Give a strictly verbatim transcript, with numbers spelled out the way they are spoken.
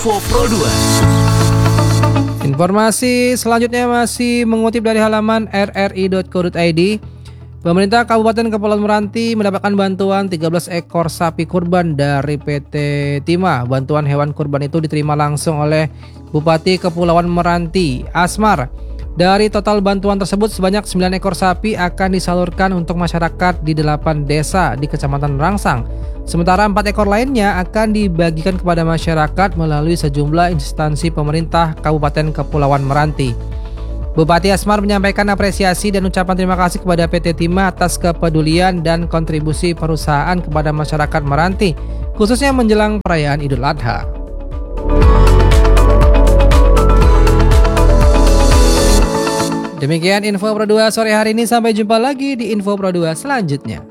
Info Pro dua. Informasi selanjutnya masih mengutip dari halaman r r i dot co dot i d. Pemerintah Kabupaten Kepulauan Meranti mendapatkan bantuan tiga belas ekor sapi kurban dari P T Timah. Bantuan hewan kurban itu diterima langsung oleh Bupati Kepulauan Meranti, Asmar. Dari total bantuan tersebut, sebanyak sembilan ekor sapi akan disalurkan untuk masyarakat di delapan desa di Kecamatan Rangsang. Sementara empat ekor lainnya akan dibagikan kepada masyarakat melalui sejumlah instansi pemerintah Kabupaten Kepulauan Meranti. Bupati Asmar menyampaikan apresiasi dan ucapan terima kasih kepada P T Timah atas kepedulian dan kontribusi perusahaan kepada masyarakat Meranti, khususnya menjelang perayaan Idul Adha. Demikian Info Pro dua sore hari ini, sampai jumpa lagi di Info Pro dua selanjutnya.